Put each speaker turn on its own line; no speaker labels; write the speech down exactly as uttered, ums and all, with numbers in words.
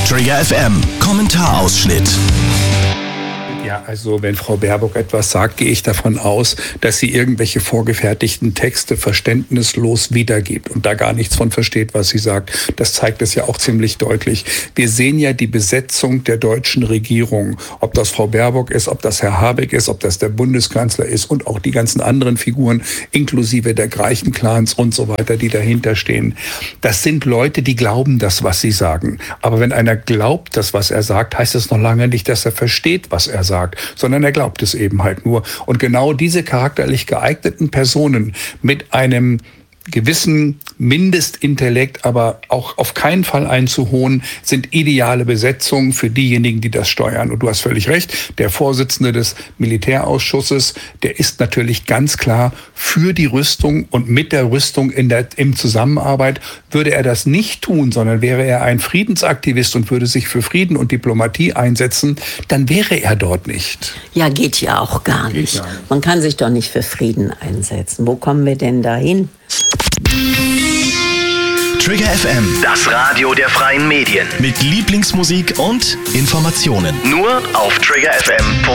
Trigger F M, Kommentarausschnitt.
Ja, also wenn Frau Baerbock etwas sagt, gehe ich davon aus, dass sie irgendwelche vorgefertigten Texte verständnislos wiedergibt und da gar nichts von versteht, was sie sagt. Das zeigt es ja auch ziemlich deutlich. Wir sehen ja die Besetzung der deutschen Regierung, ob das Frau Baerbock ist, ob das Herr Habeck ist, ob das der Bundeskanzler ist und auch die ganzen anderen Figuren, inklusive der Greichen-Clans und so weiter, die dahinter stehen. Das sind Leute, die glauben das, was sie sagen. Aber wenn einer glaubt, das, was er sagt, heißt es noch lange nicht, dass er versteht, was er sagt. Sondern er glaubt es eben halt nur. Und genau diese charakterlich geeigneten Personen mit einem gewissen Mindestintellekt, aber auch auf keinen Fall einzuholen, sind ideale Besetzungen für diejenigen, die das steuern. Und du hast völlig recht, der Vorsitzende des Militärausschusses, der ist natürlich ganz klar für die Rüstung und mit der Rüstung in der im Zusammenarbeit. Würde er das nicht tun, sondern wäre er ein Friedensaktivist und würde sich für Frieden und Diplomatie einsetzen, dann wäre er dort nicht.
Ja, geht ja auch gar nicht. Ja. Man kann sich doch nicht für Frieden einsetzen. Wo kommen wir denn dahin?
Trigger F M,
das Radio der freien Medien.
Mit Lieblingsmusik und Informationen.
Nur auf trigger f m punkt